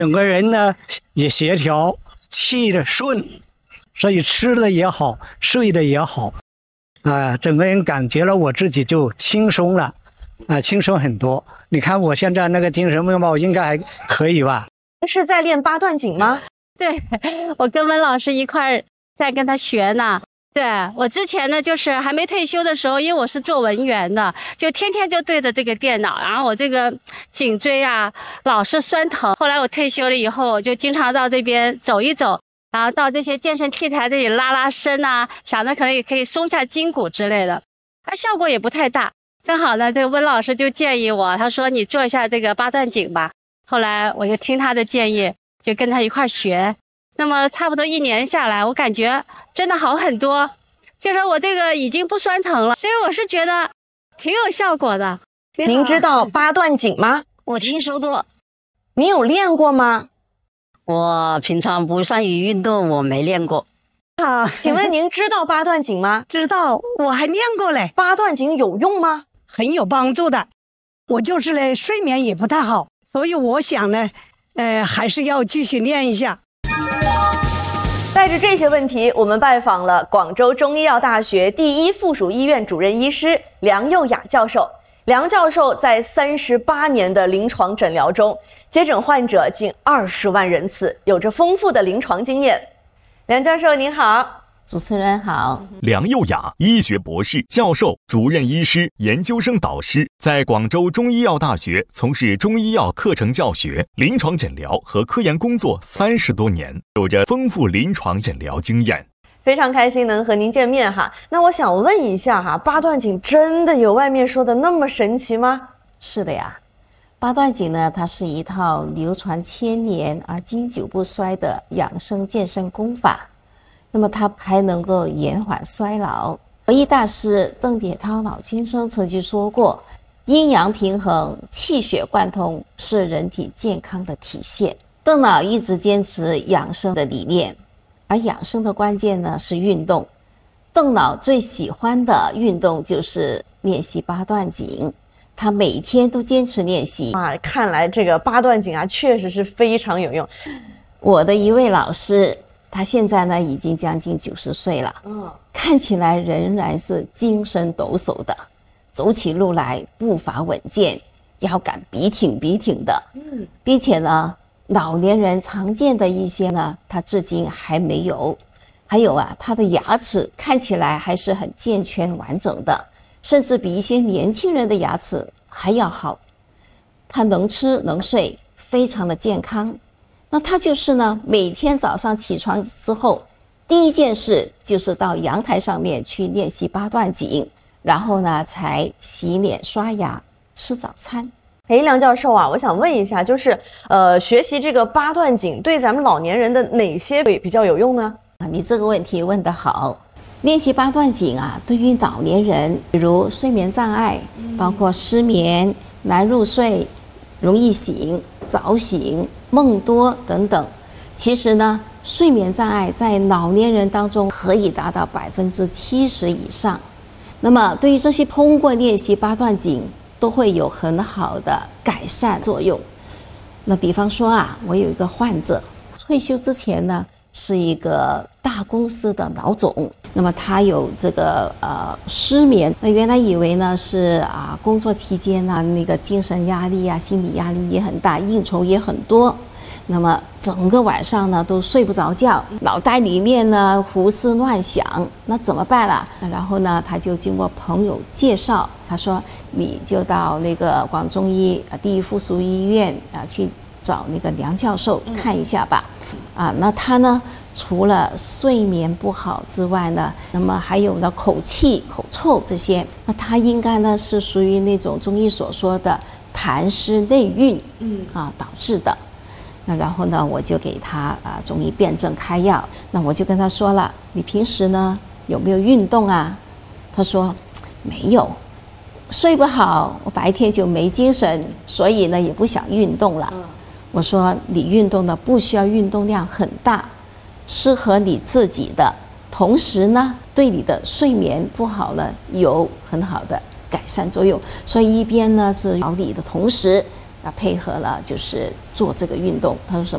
整个人呢也协调，气的顺，所以吃的也好，睡的也好，整个人感觉了我自己就轻松了，轻松很多。你看我现在那个精神面貌应该还可以吧？ 是在练八段锦吗？ 对，我跟温老师一块儿在跟他学呢。对，我之前呢，就是还没退休的时候，因为我是做文员的，就天天就对着这个电脑，然后我这个颈椎啊老是酸疼。后来我退休了以后，我就经常到这边走一走，然后到这些健身器材这里拉拉伸啊，想着可能也可以松下筋骨之类的，效果也不太大。正好呢，这个温老师就建议我，他说你做一下这个八段锦吧。后来我就听他的建议，就跟他一块学。那么差不多1年下来，我感觉真的好很多，就是我这个已经不酸疼了，所以我是觉得挺有效果的。 您知道八段锦吗？ 我听说过。 你有练过吗？ 我平常不善于运动，我没练过。 请问您知道八段锦吗？ 知道，我还练过嘞。 八段锦有用吗？ 很有帮助的。我就是呢，睡眠也不太好，所以我想呢，还是要继续练一下。 带着这些问题，我们拜访了广州中医药大学第一附属医院主任医师梁幼雅教授。梁教授在38年的临床诊疗中，接诊患者近20万人次，有着丰富的临床经验。梁教授您好。 主持人好。 梁幼雅，医学博士、教授、主任医师、研究生导师，在广州中医药大学从事中医药课程教学、临床诊疗和科研工作30多年，有着丰富临床诊疗经验。 非常开心能和您见面哈。那我想问一下哈，八段锦真的有外面说的那么神奇吗？ 是的呀，八段锦呢，它是一套流传千年而经久不衰的养生健身功法。那么它还能够延缓衰老。国医大师邓铁涛老先生曾经说过，阴阳平衡、气血贯通是人体健康的体现。邓老一直坚持养生的理念，而养生的关键呢是运动。邓老最喜欢的运动就是练习八段锦，他每天都坚持练习。 看来这个八段锦确实是非常有用。 我的一位老师，他现在呢已经将近90岁了，看起来仍然是精神抖擞的，走起路来步伐稳健，腰杆笔挺的，并且呢，老年人常见的一些呢，他至今还没有。还有他的牙齿看起来还是很健全完整的，甚至比一些年轻人的牙齿还要好。他能吃能睡，非常的健康。那他就是呢，每天早上起床之后，第一件事就是到阳台上面去练习八段锦，然后呢才洗脸刷牙吃早餐。 梁教授我想问一下，就是学习这个八段锦对咱们老年人的哪些比较有用呢？ 你这个问题问得好。练习八段锦对于老年人，比如睡眠障碍，包括失眠、难入睡、容易醒、早醒、梦多等等。其实呢，睡眠障碍在老年人当中可以达到70%以上。那么对于这些通过练习八段锦都会有很好的改善作用。那比方说我有一个患者，退休之前呢是一个大公司的老总，那么他有这个失眠，那原来以为呢是工作期间那个精神压力心理压力也很大，应酬也很多，那么整个晚上呢都睡不着觉，脑袋里面呢胡思乱想，那怎么办啦？然后呢他就经过朋友介绍，他说你就到那个广中医第一附属医院去找那个梁教授看一下吧。那他呢除了睡眠不好之外呢，那么还有呢口气口臭这些，那他应该呢是属于那种中医所说的痰湿内蕴导致的。那然后呢我就给他中医辨证开药。那我就跟他说了，你平时呢有没有运动啊？他说没有，睡不好，我白天就没精神，所以呢也不想运动了。我说你运动呢不需要运动量很大，适合你自己的，同时呢对你的睡眠不好呢有很好的改善作用。所以一边呢是调理的同时配合了就是做这个运动。他说什